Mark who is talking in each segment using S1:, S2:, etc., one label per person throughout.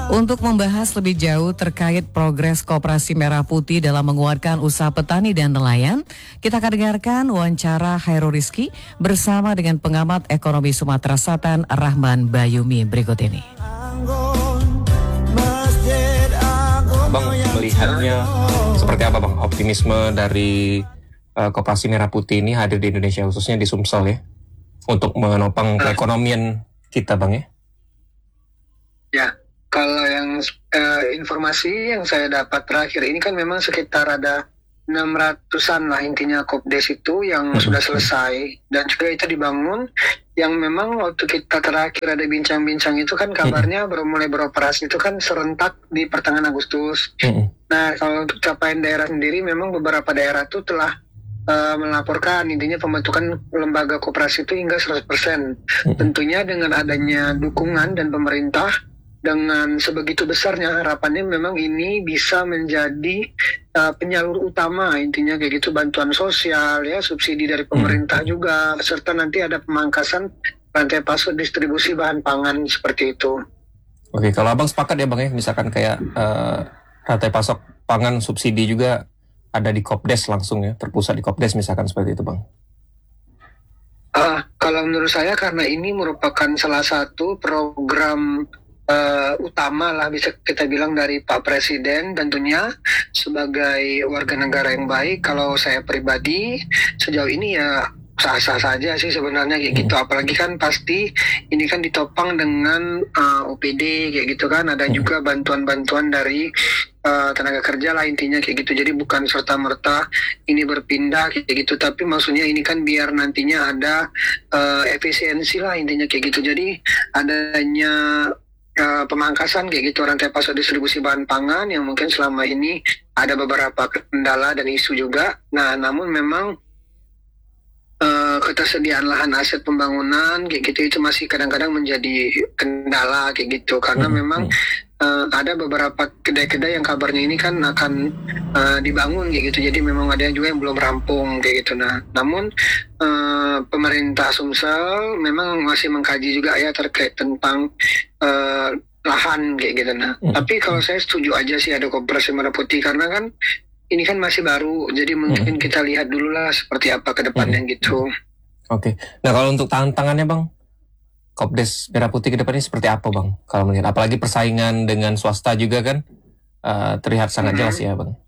S1: Untuk membahas lebih jauh terkait progres Koperasi Merah Putih dalam menguatkan usaha petani dan nelayan, kita akan dengarkan wawancara Hairul Rizky bersama dengan pengamat ekonomi Sumatera Selatan Rahman Bayumi berikut ini.
S2: Bang, melihatnya seperti apa Bang optimisme dari Koperasi Merah Putih ini hadir di Indonesia, khususnya di Sumsel ya, untuk menopang perekonomian kita Bang ya?
S3: Ya, kalau yang informasi yang saya dapat terakhir ini kan memang sekitar ada 600-an lah intinya Kopdes itu yang sudah selesai, dan juga itu dibangun yang memang waktu kita terakhir ada bincang-bincang itu kan kabarnya baru mulai beroperasi itu kan serentak di pertengahan Agustus. Nah, kalau untuk capaian daerah sendiri memang beberapa daerah itu telah melaporkan intinya pembentukan lembaga koperasi itu hingga 100%. Tentunya dengan adanya dukungan dan pemerintah dengan sebegitu besarnya harapannya memang ini bisa menjadi penyalur utama intinya kayak gitu, bantuan sosial ya, subsidi dari pemerintah juga, serta nanti ada pemangkasan rantai pasok distribusi bahan pangan seperti itu.
S2: Oke, kalau Abang sepakat ya Bang ya, misalkan kayak rantai pasok pangan subsidi juga ada di Kopdes langsung ya, terpusat di Kopdes misalkan seperti itu Bang.
S3: Kalau menurut saya karena ini merupakan salah satu program utama lah bisa kita bilang dari Pak Presiden, tentunya sebagai warga negara yang baik. Kalau saya pribadi sejauh ini ya sah-sah saja sih sebenarnya kayak gitu, apalagi kan pasti ini kan ditopang dengan OPD kayak gitu kan, ada juga bantuan-bantuan dari tenaga kerja lah intinya kayak gitu. Jadi bukan serta-merta ini berpindah kayak gitu, tapi maksudnya ini kan biar nantinya ada efisiensi lah intinya kayak gitu. Jadi adanya pemangkasan kayak gitu rantai pasok distribusi bahan pangan yang mungkin selama ini ada beberapa kendala dan isu juga. Nah, namun memang ketersediaan lahan aset pembangunan kayak gitu itu masih kadang-kadang menjadi kendala kayak gitu, karena memang ada beberapa kedai-kedai yang kabarnya ini kan akan dibangun kayak gitu, jadi memang ada juga yang belum rampung kayak gitu. Nah, namun pemerintah Sumsel memang masih mengkaji juga ya terkait tentang lahan kayak gitu. Nah, tapi kalau saya setuju aja sih ada Koperasi Merah Putih, karena kan ini kan masih baru, jadi mungkin kita lihat dulu lah seperti apa ke depannya gitu.
S2: Oke. Nah, kalau untuk tantangannya Bang, Kopdes Merah Putih ke depannya seperti apa Bang? Kalau melihat, apalagi persaingan dengan swasta juga kan terlihat sangat jelas ya Bang.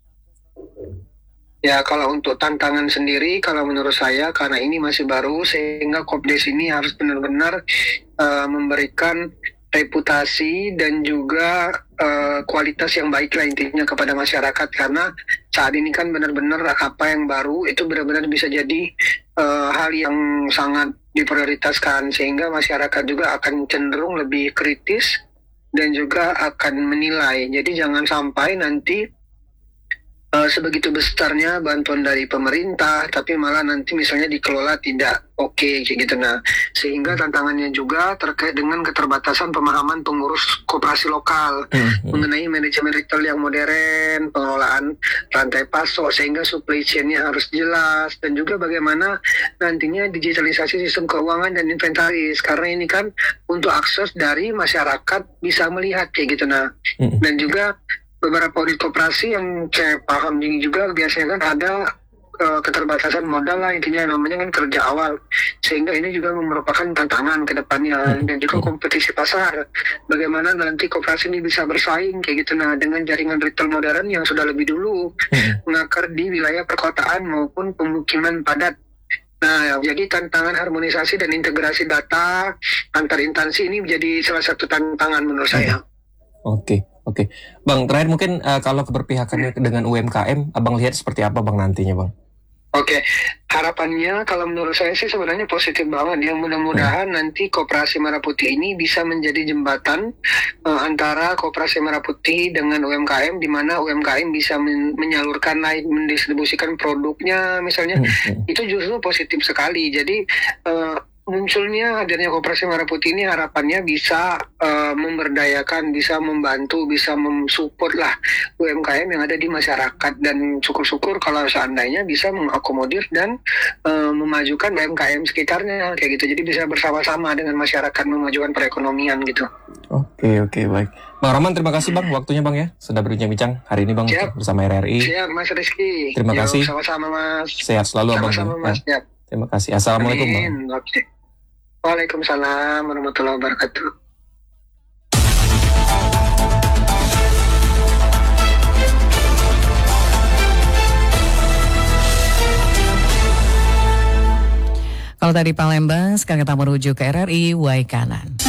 S3: Ya, kalau untuk tantangan sendiri, kalau menurut saya karena ini masih baru, sehingga Kopdes ini harus benar-benar memberikan reputasi dan juga kualitas yang baik lah intinya kepada masyarakat, karena saat ini kan benar-benar apa yang baru itu benar-benar bisa jadi hal yang sangat diprioritaskan, sehingga masyarakat juga akan cenderung lebih kritis dan juga akan menilai. Jadi jangan sampai nanti sebegitu besarnya bantuan dari pemerintah, tapi malah nanti misalnya dikelola tidak oke kayak gitu. Nah, sehingga tantangannya juga terkait dengan keterbatasan pemahaman pengurus koperasi lokal mengenai manajemen retail yang modern, pengelolaan rantai pasok, sehingga supply chain-nya harus jelas, dan juga bagaimana nantinya digitalisasi sistem keuangan dan inventaris, karena ini kan untuk akses dari masyarakat bisa melihat kayak gitu. Nah, dan juga beberapa unit koperasi yang saya paham juga biasanya kan ada keterbatasan modal lah intinya, namanya kan kerja awal, sehingga ini juga merupakan tantangan ke depannya, dan juga kompetisi pasar, bagaimana nanti koperasi ini bisa bersaing kayak gitu. Nah, dengan jaringan retail modern yang sudah lebih dulu mengakar di wilayah perkotaan maupun pemukiman padat. Nah, jadi tantangan harmonisasi dan integrasi data antar instansi ini menjadi salah satu tantangan menurut saya.
S2: Oke. Bang, terakhir mungkin kalau keberpihakannya dengan UMKM, Abang lihat seperti apa Bang nantinya Bang?
S3: Oke, harapannya kalau menurut saya sih sebenarnya positif banget. Yang mudah-mudahan nanti Koperasi Merah Putih ini bisa menjadi jembatan antara Koperasi Merah Putih dengan UMKM, di mana UMKM bisa menyalurkan, mendistribusikan produknya misalnya. Itu justru positif sekali. Jadi munculnya hadirnya Koperasi Merah Putih ini harapannya bisa memberdayakan, bisa membantu, bisa mensupport lah UMKM yang ada di masyarakat, dan syukur-syukur kalau seandainya bisa mengakomodir dan memajukan UMKM sekitarnya kayak gitu. Jadi bisa bersama-sama dengan masyarakat memajukan perekonomian gitu.
S2: Oke, baik. Bang Rahman, terima kasih Bang waktunya Bang ya, sudah berbincang-bincang hari ini Bang bersama RRI.
S3: Siap Mas Rizky.
S2: Terima kasih.
S3: Sama-sama Mas.
S2: Sehat selalu Abang.
S3: Sama-sama Mas. Siap.
S2: Terima kasih. Assalamualaikum Bang.
S3: Oke. Waalaikumsalam warahmatullahi wabarakatuh.
S1: Kalau tadi Palembang, sekarang kita menuju ke RRI Waikanan.